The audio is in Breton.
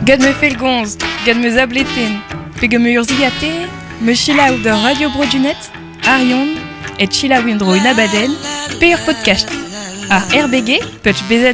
Gad me felgonz, gad me zableten, peg me urzigate, me chilaou da Radio Brodunet, Arion, et chilaouindro unabaden, pe ur podcast. Ar RBG, petch bezet